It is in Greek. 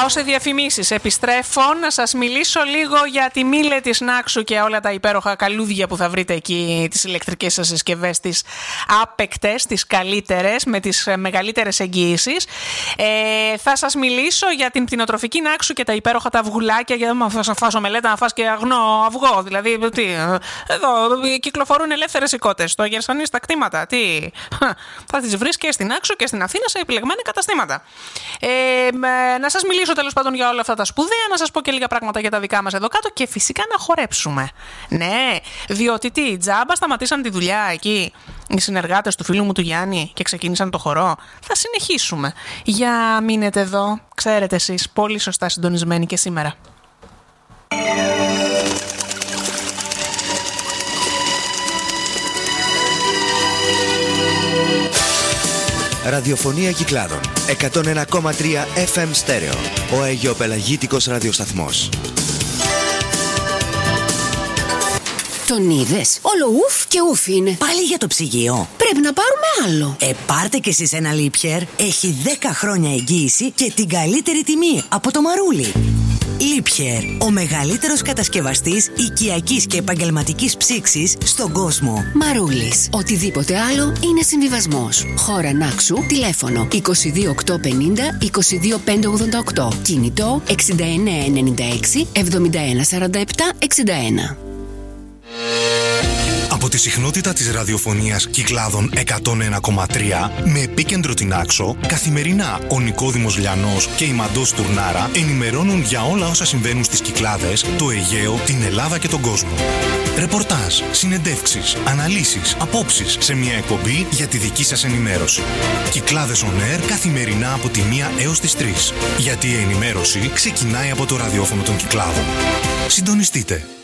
Πάω σε διαφημίσεις. Επιστρέφω να σας μιλήσω λίγο για τη Μίλε της Νάξου και όλα τα υπέροχα καλούδια που θα βρείτε εκεί, τις ηλεκτρικές σας συσκευές, τις άπεκτες, τις καλύτερες, με τις μεγαλύτερες εγγύησεις. Θα σας μιλήσω για την κτηνοτροφική Νάξου και τα υπέροχα τα αυγουλάκια, για να φας μελέτα, να φας και αγνό αυγό. Δηλαδή, τι, εδώ κυκλοφορούν ελεύθερες οικότες στο Γερσανή, στα κτήματα. Τι, θα τις βρεις και στην Νάξου και στην Αθήνα σε επιλεγμένα καταστήματα. Να σας μιλήσω τέλος πάντων για όλα αυτά τα σπουδαία, να σας πω και λίγα πράγματα για τα δικά μας εδώ κάτω και φυσικά να χορέψουμε. Ναι, διότι τι, τζάμπα σταματήσαν τη δουλειά εκεί οι συνεργάτες του φίλου μου του Γιάννη και ξεκίνησαν το χορό. Θα συνεχίσουμε. Για μείνετε εδώ, ξέρετε εσείς, πολύ σωστά συντονισμένοι και σήμερα. Ραδιοφωνία Κυκλάδων 101,3 FM στέρεο. Ο αιγιοπελαγίτικος ραδιοσταθμός. Τον είδες? Όλο ουφ και ουφ είναι. Πάλι για το ψυγείο. Πρέπει να πάρουμε άλλο. Πάρτε κι εσείς ένα Liebherr. Έχει 10 χρόνια εγγύηση και την καλύτερη τιμή από το Μαρούλι. Liebherr, ο μεγαλύτερος κατασκευαστής οικιακής και επαγγελματικής ψήξης στον κόσμο. Μαρούλης. Οτιδήποτε άλλο είναι συμβιβασμός. Χώρα Νάξου, τηλέφωνο 22850 22588. Κινητό 6996 7147 61. Από τη συχνότητα της ραδιοφωνίας Κυκλάδων 101,3 με επίκεντρο την Άξο, καθημερινά ο Νικόδημος Λιανός και η Μαντός Τουρνάρα ενημερώνουν για όλα όσα συμβαίνουν στις Κυκλάδες, το Αιγαίο, την Ελλάδα και τον κόσμο. Ρεπορτάζ, συνεντεύξεις, αναλύσεις, απόψεις σε μια εκπομπή για τη δική σας ενημέρωση. Κυκλάδες On Air καθημερινά από τη 1 έως τις 3. Γιατί η ενημέρωση ξεκινάει από το ραδιόφωνο των Κυκλάδων. Συντονιστείτε.